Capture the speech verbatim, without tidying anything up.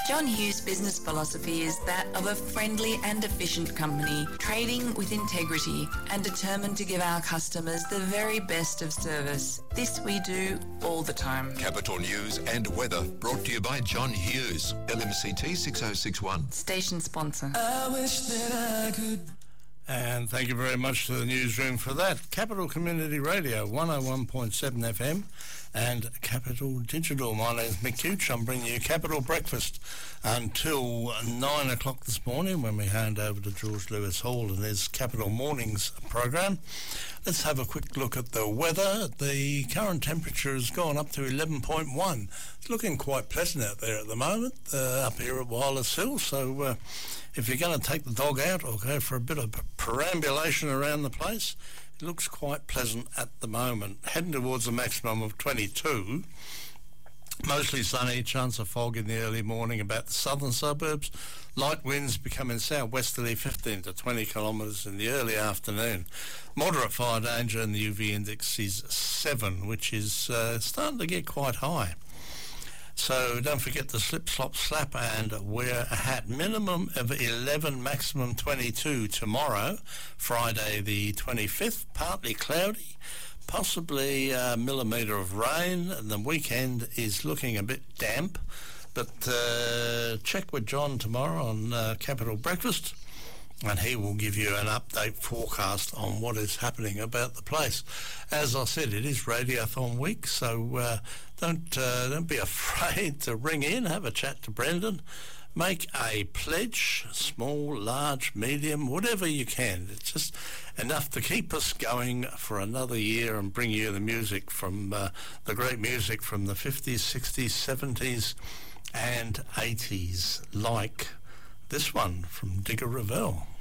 John Hughes' business philosophy is that of a friendly and efficient company, trading with integrity and determined to give our customers the very best of service. This we do all the time. Capital News and weather brought to you by John Hughes, L M C T six oh six one. Station sponsor. I wish that I could. And thank you very much to the newsroom for that. Capital Community Radio, one oh one point seven F M and Capital Digital. My name's Mick Couch. I'm bringing you Capital Breakfast until nine o'clock this morning when we hand over to George Lewis Hall and his Capital Mornings program. Let's have a quick look at the weather. The current temperature has gone up to eleven point one. It's looking quite pleasant out there at the moment, uh, up here at Wireless Hill. So uh, if you're going to take the dog out or go for a bit of perambulation around the place, it looks quite pleasant at the moment. Heading towards a maximum of twenty-two. Mostly sunny, chance of fog in the early morning about the southern suburbs. Light winds becoming southwesterly, fifteen to twenty kilometres in the early afternoon. Moderate fire danger, and the U V index is seven, which is uh, starting to get quite high. So don't forget to slip, slop, slap and wear a hat. Minimum of eleven, maximum twenty-two tomorrow, Friday the twenty-fifth, partly cloudy, possibly a millimetre of rain, and the weekend is looking a bit damp. But uh, check with John tomorrow on uh, Capital Breakfast, and he will give you an update forecast on what is happening about the place. As I said, it is Radiothon week, so uh, don't uh, don't be afraid to ring in, have a chat to Brendan, make a pledge, small, large, medium, whatever you can. It's just enough to keep us going for another year and bring you the music from uh, the great music from the fifties, sixties, seventies and eighties, like this one from Digger Revell.